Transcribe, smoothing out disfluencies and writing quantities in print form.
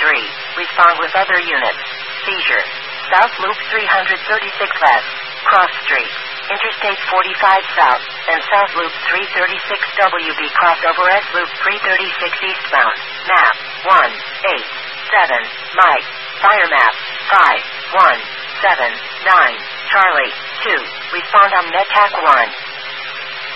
Respond with other units. Seizure. South Loop 336 West. Cross Street. Interstate 45 South and South Loop 336 WB crossover S Loop 336 eastbound. Map 187 Mike. Fire map 5179 Charlie 2. Respond on NetTac 1.